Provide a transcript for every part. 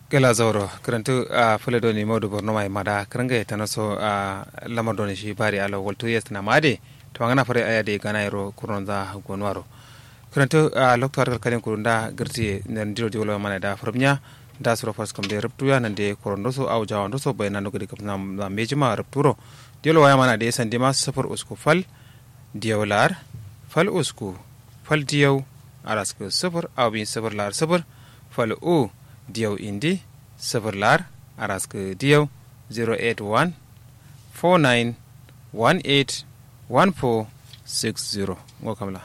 gela zauro karantu a fule doni modu borno mai mada karanga ta naso a lamar doni shi bari alo walto yes na made to ngana fare aya de gana iro kuronza gonwaro karantu a loktor kalin kurunda girti nan diro diwlo mana da farnya da suro fas kom de ruptuya nan de korondo so au jawando so bayna no gidi kapna mejima rupturo diwlo waya mana de sande ma safar usku fal diawlar fal usku fal diaw arasko safar au bin safar lar safar fal o diyaw indi sabarlar araska diyaw 081 49 18 1460 ngo kamla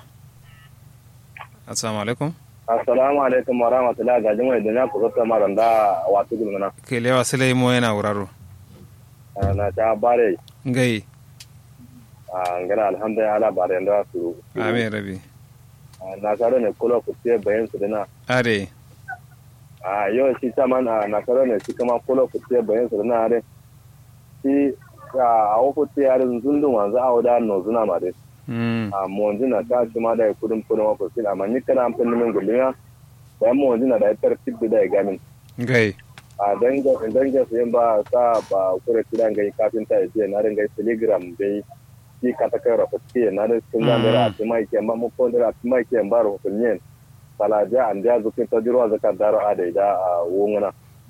assalamu alaikum wa rahmatullahi ga jama'a da na kusa maranda wato gulmana ke lewa sile mo yana wuraro na ta bare ngai ngana alhamdulillah bare ndo su amin rabi na tare ne kula ku ce bayan su dana are yau shi saman na tare ne shi kama kula ku ce bayan su dana are shi a wofu ce yare zundun wanzu a wada no zuna ma dai mo na ta shi ma da kudin wa ku sai amma ni kana amfani min gulmiya bayan mo na da tartib da gamin ngai dan ga su ba sa ba kure kidan gai kafin ta yi na ringa telegram dai shi ka ta kai rafa na da sun da mera mai ke amma mu ko da mai ke baro kunyen salaja an da zukin ta jirwa zaka daro a da wongana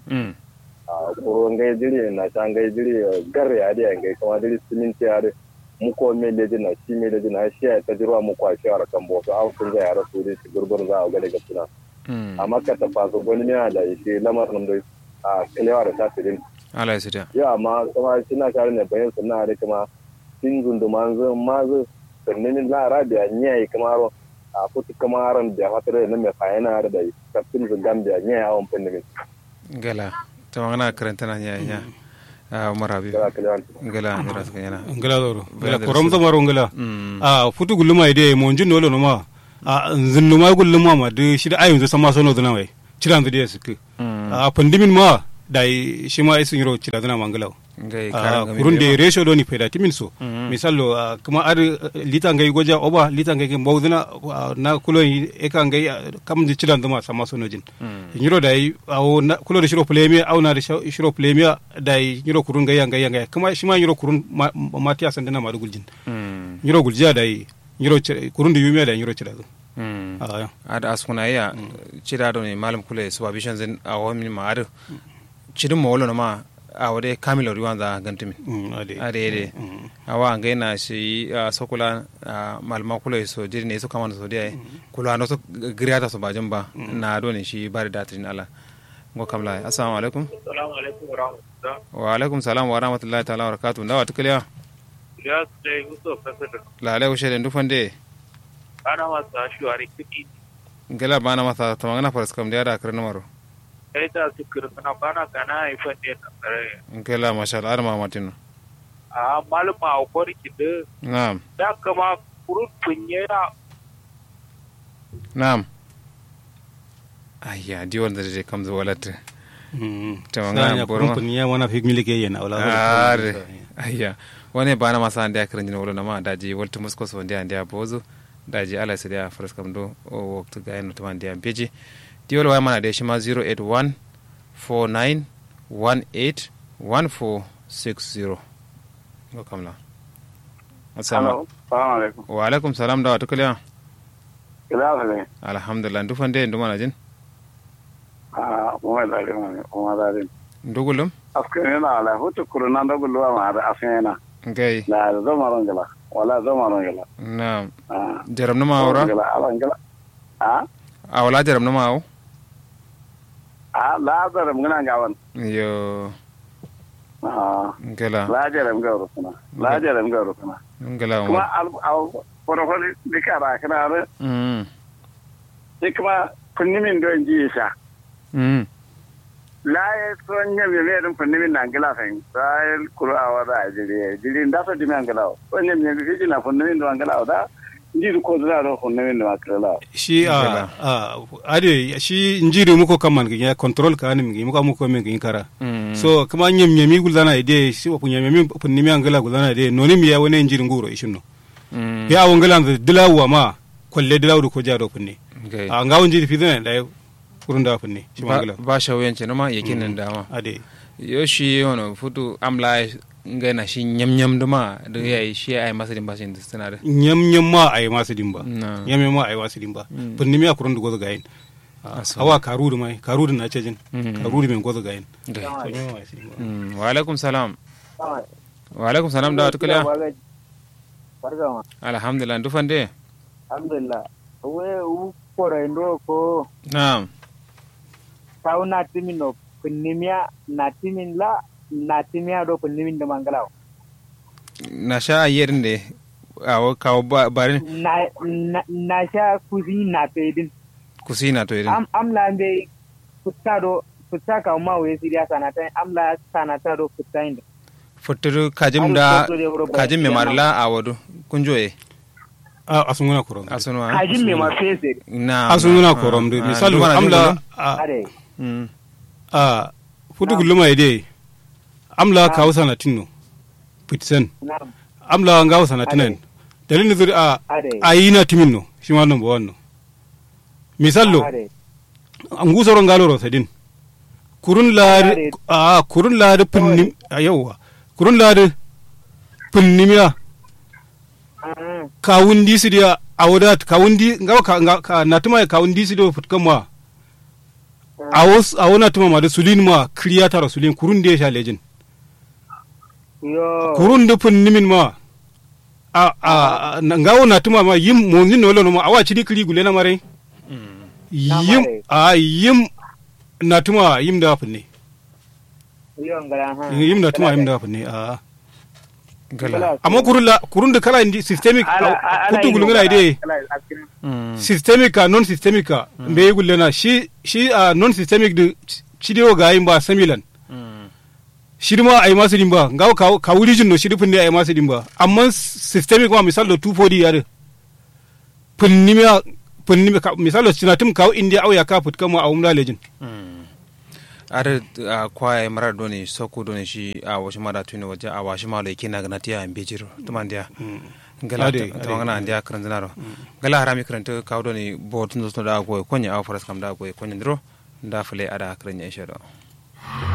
ko ngai jiri na ta ngai jiri garre ya da ngai kuma jiri siminti ya da mu ko me le na shi me le na shi ta jirwa mu ko shi ara kan bo to an kun ga yara su dai gurgur za a ga daga tuna amma ka ta faso goni ne da shi lamarin da kalewa da ta fidin Allah ya sita ya amma kuma kina kare ne bayan sunna da kuma tin gunduman zo mazo sannin lara da nyai kamaro a kutu kamaran da fatare ne mai fayana da kafin zungan da nyai awon fannin gala to ngana karanta na nyai marabi ngala ngira skanyana ngala doro ngala koromto maro ngala futu guluma ide mo njun no ma nzunuma guluma ma de shida ayun zo sama sono dana wai ciran da suke pandimin ma dai shi ma isin yiro cira dana mangala kurun de ratio do ni peda timin so misallo kuma ar lita ngai goja oba lita ngai mbawdina na kulo e kan ngai kam di ciran dama sama sono jin yiro dai aw kulo de shiro premier aw na de shiro premier dai yiro kurun ngai kuma shi ma yiro kurun matiya sandana ma dugul jin yiro gulja dai yiro kurun de yume dai yiro cira ada askuna ya cira do ne malam kule supervision zin awami ma ar cidin mawolo no ma awade kamilo riwanza gantimin ade awa ngaina shi sokula malma kula so dirne so kamano so dai kula no so griata so bajamba na do ne shi bari datrin ala ngo kamla assalamu alaikum wa alaikum salam wa rahmatullahi ta'ala wa barakatuh ndawa tukaliya ya sai uso fasada la ala ushe ndu fande ana masa shuwari kiki ngela bana masa tamangana faras kam da akran maro ita sikir sana bana kana ifan ne tare ngela mashallah arma matino maluma okori kide na'am da kama kurun punyera na'am ayya di wanda je kam zo walata tamangana kurun punya wana figmile ke yana wala ayya wani bana masa ande akran jino wala ma daji walta musko so ande bozo daji ala sidia faras kam do o waktu ga no tamande am beji diwol way mana de shima 081 49 18 1460 ngo kamla assalamu alaikum wa alaikum salam da tukaliya kila ne alhamdulillah ndu fande ndu mana jin mo dalin ndugulum askena ala hutu kuruna ndugulu ma da afena ngai la zamaron gala wala zamaron gala na jaram na mawra gala wala jaram na maw la jaram ngana gawan yo ngala la jaram gawro kana ngala kuma al porofoli dikara kana re kuma kunnimin do inji sha la ya son ya me dum kunnimin na ngala fa sai kuro awada jiri ndata dimi ngala onye me biji na kunnimin do ngala da njiri ko zara kunnimin do akala shi ade shi njiri muko kaman ga control ka anim gi muko men gi kara so kuma nyemi gulzana ide shi ko nyemi kunnimin ngala gulzana ide nonim ya woni njiri nguro ishinno ya wongala dilawa ma kolle dilawu ko jado kunne ngawo njiri fidana da kurun da fanne shi mangala ba shawiyanci na ma yakin nan dama ade yo shi wono futu amla ngai na shi nyam duma da yayi shi ai masa din ba shi suna da nyam ma ai masu dimba nyam ma ai wasu dimba fanne mi akurun da gozo gayin awa karudu mai karudu na cejin karudu men gozo gayin wa alaikum salam wa alaikum salam da tukula alhamdulillah dufande alhamdulillah we u koro ndo ko naam sauna timino kunimia na timin la na timia do kunnimin da mangalaw na sha yerde awo kawo barin na sha kusina to idin amla be kutaka ma we siria sanata amla sanata do kutainda futuru kajim me marla awadu kunjoye asunguna korom asunwa kajim me ma fese na asunguna korom de misalu amla futu guluma ide amla kawo sanatinno pitsen amla ngawo sanatinen dalin zuri ayina timinno shi wannan bo wannan misallo angusoro ngaloro sadin kurun lari pinnim yawa kurun lari pinnimiya kawundi sidiya awodat kawundi ngawa ka natuma kawundi sidiyo futkamwa awona tuma ma da sulin ma creator sulin kurun de sha lejin yo kurun de pinnimin ma ngawo natuma ma yim mo nin wala no ma awa chidi kri gule na mare yim natuma yim da finne yim natuma yim da finne gala amma kurun da kala indi systemic kutu gulmira ide systemic non systemic be gullena shi non systemic de chidio ga yin ba samilan shirma ai masu dimba ngawo ka wuri jinno shirfin ne ai masu dimba amma systemic ma misal da 240 yare finnimiya misal da cinatum kawo india auya ka futkan mu a umla lejin are kwaye marar doni soko doni shi a washi mara tuni waje a washi malo yake na ganati a mbejiro tumandiya gala tawangana andiya karanzinaro gala harami karanta kawo doni bo tun da goy konya a faras kam da goy konya ndro nda fule ada karanya ishe do